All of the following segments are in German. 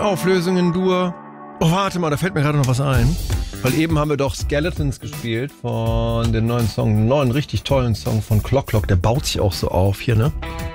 Auflösung in Dur. Oh, warte mal, da fällt mir gerade noch was ein. Weil eben haben wir doch Skeletons gespielt von dem neuen Song, einen neuen, richtig tollen Song von Clock Clock. Der baut sich auch so auf hier, ne?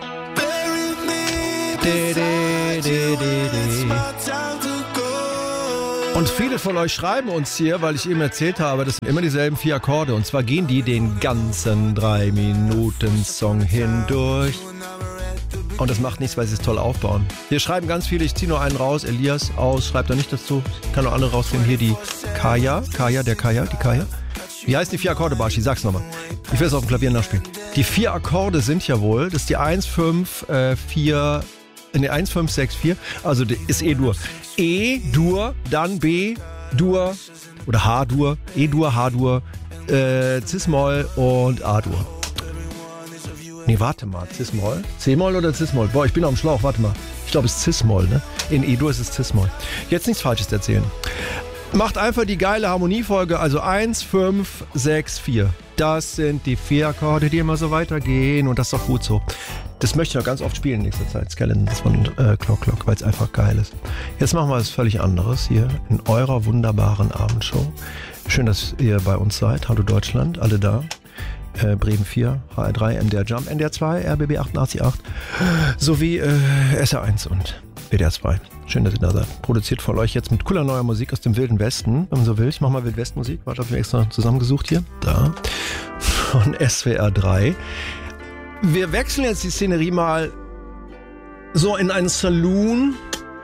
Und viele von euch schreiben uns hier, weil ich eben erzählt habe, das sind immer dieselben 4 Akkorde. Und zwar gehen die den ganzen 3 Minuten Song hindurch. Und das macht nichts, weil sie es toll aufbauen. Hier schreiben ganz viele, ich ziehe nur einen raus, Elias aus, schreibt da nicht dazu. Ich kann noch andere rausnehmen. Hier die Kaya. Wie heißen die 4 Akkorde, Barschi? Sag's nochmal. Ich will es auf dem Klavier nachspielen. Die 4 Akkorde sind ja wohl, das ist die 1, 5, 4, 1, 5, 6, 4. Also ist E-Dur. E-Dur, dann B-Dur oder H-Dur, E-Dur, H-Dur, Cis-Moll und A-Dur. Nee, warte mal, Cis-Moll? C-Moll oder Cis-Moll? Boah, ich bin auf dem Schlauch, warte mal. Ich glaube, es ist Cis-Moll, ne? In E-Dur ist es Cis-Moll. Jetzt nichts Falsches erzählen. Macht einfach die geile Harmoniefolge, also 1, 5, 6, 4. Das sind die 4 Akkorde, die immer so weitergehen und das ist doch gut so. Das möchte ich noch ganz oft spielen in nächster Zeit, Skeletons von Clock Clock, weil es einfach geil ist. Jetzt machen wir was völlig anderes hier in eurer wunderbaren Abendshow. Schön, dass ihr bei uns seid. Hallo Deutschland, alle da. Bremen 4, HR3, MDR Jump, NDR 2, RBB 88.8 sowie SR1 und WDR 2. Schön, dass ihr da seid. Produziert von euch jetzt mit cooler neuer Musik aus dem Wilden Westen. Wenn man so will, ich mach mal Wildwest-Musik. Warte, hab ich mir extra zusammengesucht hier. Da. Von SWR 3. Wir wechseln jetzt die Szenerie mal so in einen Saloon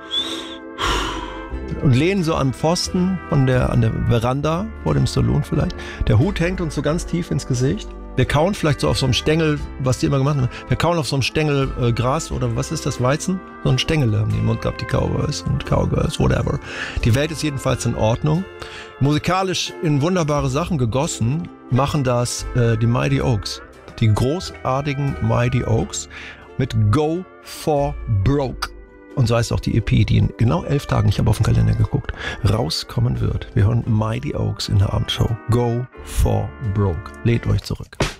und lehnen so am Pfosten an der Veranda vor dem Saloon vielleicht. Der Hut hängt uns so ganz tief ins Gesicht. Wir kauen vielleicht so auf so einem Stängel, was die immer gemacht haben. Wir kauen auf so einem Stängel Gras oder was ist das, Weizen? So ein Stängel haben die im Mund gehabt, die Cowboys und Cowgirls, whatever. Die Welt ist jedenfalls in Ordnung. Musikalisch in wunderbare Sachen gegossen machen das die Mighty Oaks. Die großartigen Mighty Oaks mit Go for Broke. Und so heißt auch die EP, die in genau 11 Tagen, ich habe auf den Kalender geguckt, rauskommen wird. Wir hören Mighty Oaks in der Abendshow. Go for Broke. Lädt euch zurück.